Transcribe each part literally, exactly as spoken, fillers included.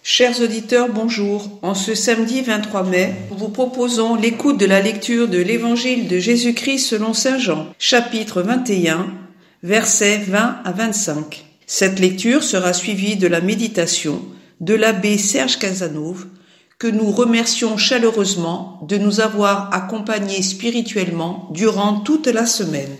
Chers auditeurs, bonjour. En ce samedi vingt-trois mai, nous vous proposons l'écoute de la lecture de l'Évangile de Jésus-Christ selon saint Jean, chapitre vingt et un, versets vingt à vingt-cinq. Cette lecture sera suivie de la méditation de l'abbé Serge Casanova, que nous remercions chaleureusement de nous avoir accompagnés spirituellement durant toute la semaine.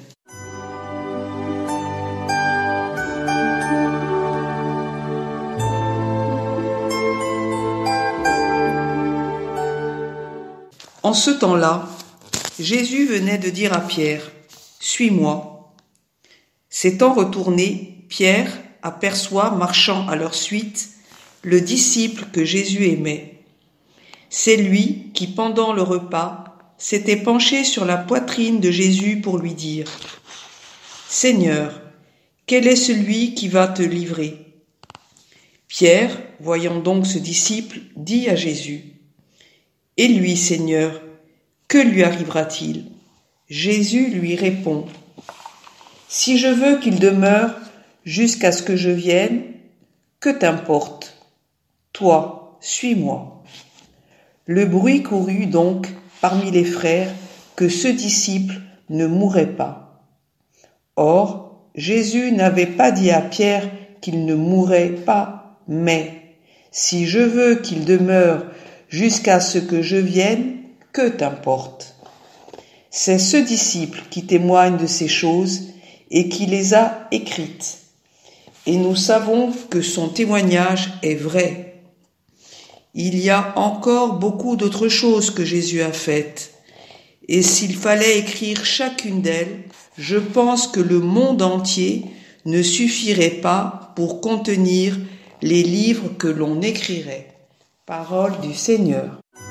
En ce temps-là, Jésus venait de dire à Pierre, « Suis-moi ». S'étant retourné, Pierre aperçoit, marchant à leur suite, le disciple que Jésus aimait. C'est lui qui, pendant le repas, s'était penché sur la poitrine de Jésus pour lui dire, « Seigneur, quel est celui qui va te livrer ?» Pierre, voyant donc ce disciple, dit à Jésus, « Et lui, Seigneur, que lui arrivera-t-il » Jésus lui répond, « Si je veux qu'il demeure jusqu'à ce que je vienne, que t'importe ? Toi, suis-moi. » Le bruit courut donc parmi les frères que ce disciple ne mourrait pas. Or, Jésus n'avait pas dit à Pierre qu'il ne mourrait pas, mais « Si je veux qu'il demeure jusqu'à ce que je vienne, que t'importe ?» C'est ce disciple qui témoigne de ces choses et qui les a écrites. Et nous savons que son témoignage est vrai. Il y a encore beaucoup d'autres choses que Jésus a faites. Et s'il fallait écrire chacune d'elles, je pense que le monde entier ne suffirait pas pour contenir les livres que l'on écrirait. Parole du Seigneur.